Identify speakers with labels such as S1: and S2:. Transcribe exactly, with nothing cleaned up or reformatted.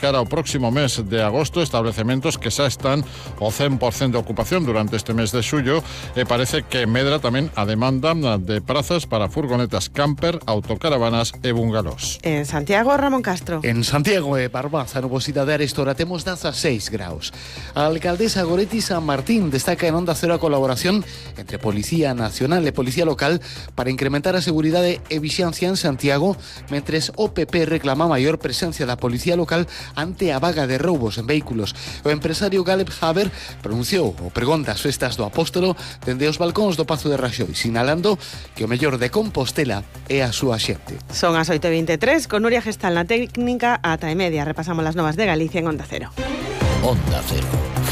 S1: cara ao próximo mes de agosto, establecementos que xa están ao cen por cen de ocupación durante este mes de xullo, e parece que medra tamén a demanda de prazas para furgonetas camper, autocaravanas e bungalós.
S2: En Santiago, Ramón Castro.
S3: En Santiago e Barbanza, a nubosidade arestora, temos dezaseis graus. A alcaldesa Goretti San Martín destaca en Onda Cero a colaboración entre Policía Nacional e Policía Local para incrementar a seguridade e vixiancia en Santiago, mentres o P P reclama maior presencia da Policía Local ante a vaga de roubos en vehículos. O empresario Galeb Haber pronunciou o pregón das festas do Apóstolo dende os balcóns do Pazo de Raxoi, sinalando que o mellor de Compostela é a súa xente.
S2: Son as oito e vinte e tres, con Nuria Gestal na técnica ata e media. Repasamos las novas de Galicia en Onda Cero.
S4: Onda Cero.